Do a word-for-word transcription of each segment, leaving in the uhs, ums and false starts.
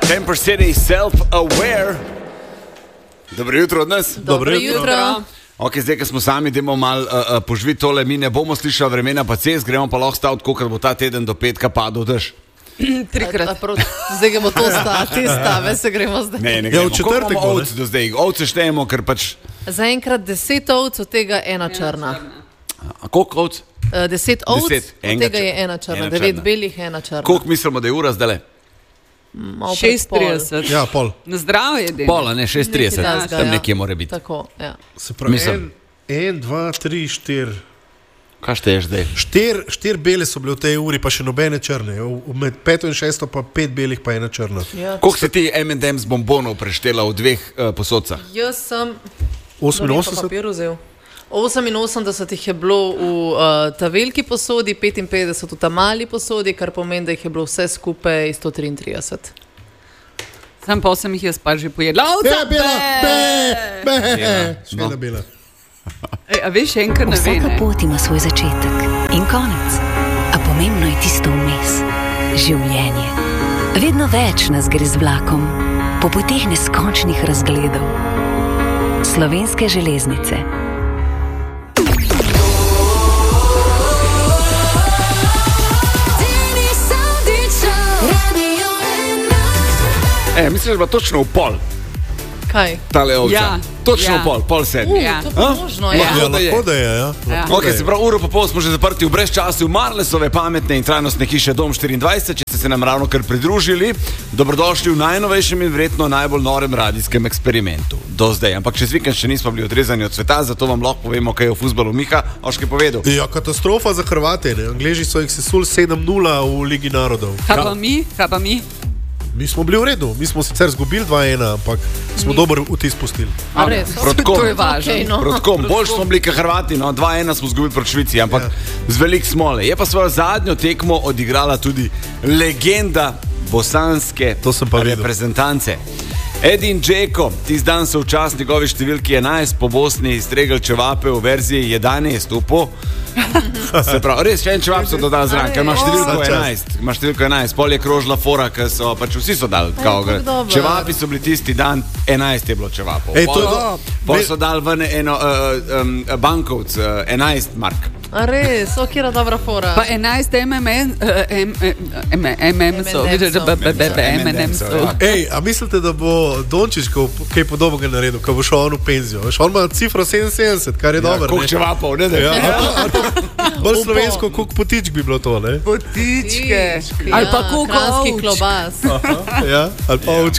Temper City, self-aware. Dobro jutro od nas. Dobro jutro. Ok, zdaj, ko smo sami, idemo malo uh, uh, poživiti tole, mi ne bomo slišali vremena pa cest, gremo pa lahko staviti, koliko bo ta teden do petka padel dež. Trikrat. A, a prav, zdaj gremo to stati, te stave se gremo zdaj. Ne, ne gremo. Ja, v četrtek bo, ovce do zdaj? Ovce štejemo, ker pač... Zaenkrat deset ovc, od tega ena črna. A koliko ovc? Uh, deset ovc, Deset. od Enega tega je črna. ena črna. Ena Devet črna. belih, ena črna. Koliko mislimo, da je ura zdaj? Malo pred šest trideset. Ja, pol. Na zdravje, delo. Pola, ne, šest trideset. Nekaj takega, Tam ja. nekje mora biti. Tako, ja. Se pravi, Mislim. en, en, dva, tri, štir. Kaj šteješ zdaj? Štir, štir bele so bile v tej uri, pa še nobene črne. V- Med peto in šesto pa pet belih, pa ena črna. Ja. Koliko si ti em and em's bombonov preštela v dveh uh, posodcah? Jaz sem oseminosemdeset? papir vzel. oseminosemdeset jih je bilo v uh, ta veliki posodi, petinpetdeset v ta mali posodi, kar pomeni, da jih je bilo vse skupaj sto triintrideset. Sam pa sem jih jaz pa že pojedla. Ovca! Ja, bela, be, be, Bela, še no. ena bela. Ej, a veš, enkrat ne ve, Vsaka ne? pot ima svoj začetek in konec, a pomembno je tisto vmes. Življenje. Vedno več nas gre z vlakom, po poteh neskončnih razgledov. Slovenske železnice. E, misliš, da bo točno v pol, Kaj? tale ovca? Ja. Točno Ja. v pol, pol sedmi. Ja. To pa možno, ja. Ja. Ja, da je. lahko da je, ja. Ja. Lahko Ok, da je. se pravi, uro pa pol smo že zaprti v brezčasju Marlesove pametne in trajnostne hiše Dom štiriindvajset. Če ste se nam ravno kar pridružili, dobrodošli v najnovejšem in verjetno najbolj norem radijskem eksperimentu do zdaj. Ampak čez vikend še nismo bili odrezani od sveta, zato vam lahko povemo, kaj je v fuzbalu Miha Oške povedal. Ja, katastrofa za Hrvate. Ne? Angleži so jih sesuli sedem nula v Ligi narodov. Kaj pa mi? Kaj pa mi? Mi smo bili v redu, mi smo sicer zgubili dva ena, ampak smo dober vtis pustili. A res? Proti komu? To je važno. Okej, no. Proti kom? Bolj smo bili kot Hrvati, no, dva ena smo zgubili proti Švici, ampak ja. z veliko smole. Je pa svojo zadnjo tekmo odigrala tudi legenda bosanske To sem pa videl. reprezentance. Edin Džeko, tisti dan so v čast njegovi številki enajst po Bosni izstregli čevape v verziji jedanajst upo. Se pravi, res še en čevap so dodali zraven, ker ima številko Za čas. enajst. Ima številko enajst, pol je krožila fora, ker so pač vsi so dali. Kao, kako dobro. čevapi so bili tisti dan, enajst je bilo čevapov. Ej, to je Pol- do- Pol Ve- so dali ven eno uh, um, bankovc, uh, enajst mark. A res, o, kjera dobra fora. Pa enajst M M M so. M M M so. Ej, a mislite, da bo Dončić ko- kaj podobnega naredil, ko bo šel on v penzijo? Veš, on ima cifro sedeminsedemdeset, kar je dobro. Koliko ne? čevapov, ne da? Ja, ali pa- ali pa bolj slovensko, koliko potičk bi bilo to, ne? Potičke. Tički, Ali pa ja, koliko kranjski ovčk. klobas. Ja, ali pa ovčk.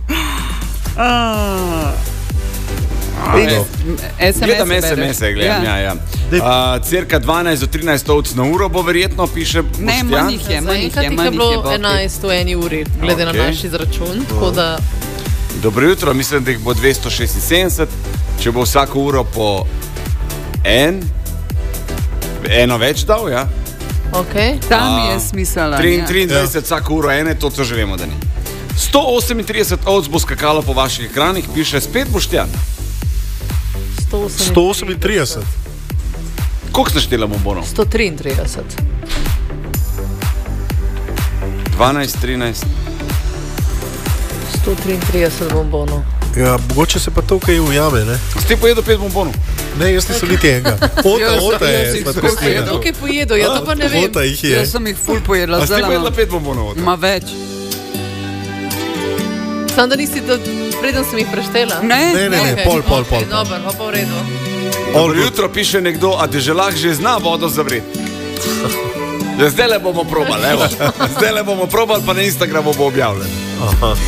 Gledam es em es-e, gledam, ja, ja. Uh, cirka dvanajst do trinajst ovc na uro bo verjetno, piše Ne, Boštjan. manj jih je, manj jih Zaenkrat je, jih je manj jih je. bilo Boki. enajst v eni uri, glede na Okej. naš izračun. Tako da Dobro jutro, mislim, da jih bo dvesto šestinsedemdeset, če bo vsako uro po en, eno več dal, ja. Okay. Tam A, je smisel. triindvajset vsako uro ene, to co že vemo, da ni. sto osemintrideset ovc bo skakalo po vaših ekranih, piše spet Boštjan. sto osemintrideset. Koliko ste štela bombonov? sto triintrideset. dvanajst, trinajst. sto triintrideset bombonov. Ja, mogoče se pa to kaj ujame, ne? Ste pojedel pet bombonov? Ne, jaz nisem niti enega. Ota, Jaz sem- ota jaz je. jih sladka skozi slina. jedel. Tukaj pojedo, ja to pa ne vem. Ota jih je. Jaz sem jih ful pojedla. A ste zdaj pojedla imam- pet bombonov? Ma več. Sam da nisi, da preden sem jih preštela. Ne, Ne, ne, ne, Okej, pol, pol, pol. okej, Dobro, pa pa v redu. Dobro jutro, piše nekdo, a deželah že zna vodo zavreti. Ja, zdaj le bomo probali, evo. Zdaj le bomo probali, pa na Instagramu bo objavljen. Aha.